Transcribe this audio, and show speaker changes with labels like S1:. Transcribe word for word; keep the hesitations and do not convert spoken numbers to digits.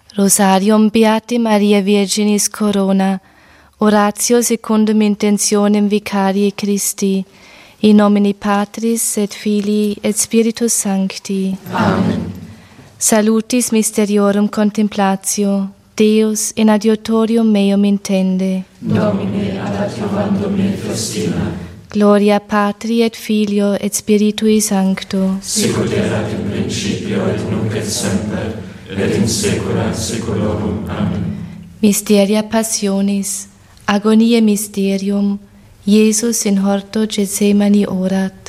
S1: Rosarium Beati Maria Virginis Corona, oratio secundum intentionem Vicariae Christi, in nomine Patris et Filii et Spiritus Sancti.
S2: Amen.
S1: Salutis mysteriorum contemplatio, Deus in adiutorium meum intende.
S2: Domine ad adiuvandum me festina.
S1: Gloria Patri et Filio et Spiritui Sancto.
S2: Sicut erat in principio et nunc et semper, et in saecula saeculorum. Amen.
S1: Mysteria Passionis, agoniae mysterium, Iesus in horto Gethsemani orat.